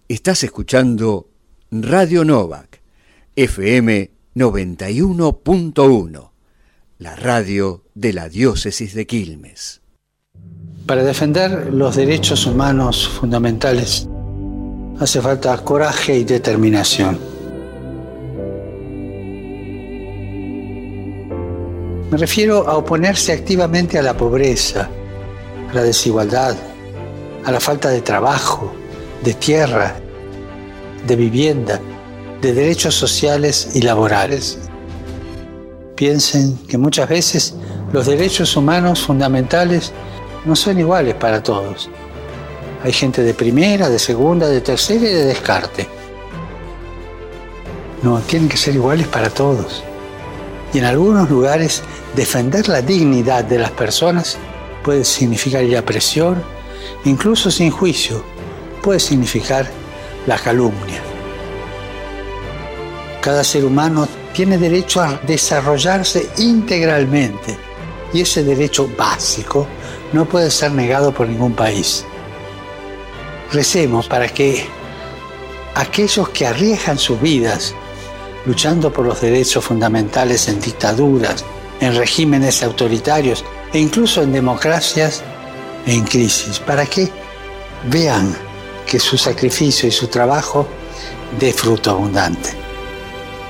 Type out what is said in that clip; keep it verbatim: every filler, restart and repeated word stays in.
Estás escuchando Radio Novak, F M noventa y uno punto uno, la radio de la diócesis de Quilmes. Para defender los derechos humanos fundamentales hace falta coraje y determinación. Me refiero a oponerse activamente a la pobreza, a la desigualdad, a la falta de trabajo, de tierra, de vivienda, de derechos sociales y laborales. Piensen que muchas veces los derechos humanos fundamentales no son iguales para todos. Hay gente de primera, de segunda, de tercera y de descarte. No, tienen que ser iguales para todos. Y en algunos lugares, defender la dignidad de las personas puede significar la presión, incluso sin juicio, puede significar la calumnia. Cada ser humano tiene derecho a desarrollarse integralmente y ese derecho básico no puede ser negado por ningún país. Recemos para que aquellos que arriesgan sus vidas luchando por los derechos fundamentales en dictaduras, en regímenes autoritarios e incluso en democracias en crisis, para que vean que su sacrificio y su trabajo dé fruto abundante.